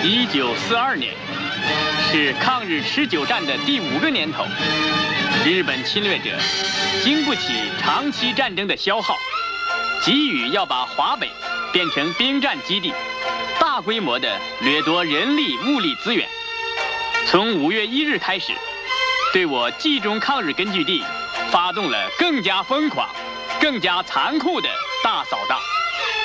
1942年是抗日持久战的第5个年头，日本侵略者经不起长期战争的消耗，急于要把华北变成兵站基地，大规模地掠夺人力物力资源。从5月1日开始，对我冀中抗日根据地发动了更加疯狂、更加残酷的大扫荡。